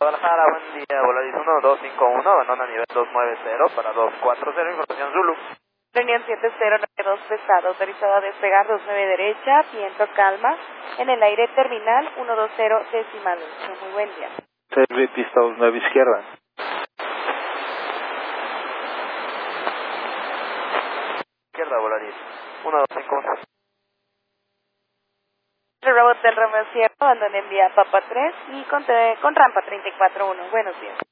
Guadalajara, buen día, Volaris 1251, abandona nivel 290 para 240, información Zulu. Reunión 7092 pesado, autorizado a despegar 29 derecha, viento calma, en el aire terminal 120 decimal 8. Muy buen día. Servi pista 9 izquierda. Izquierda, Volaris 1251. Bravo del Romeo Sierra, abandona en vía Papa 3 y con rampa 34-1. Buenos días.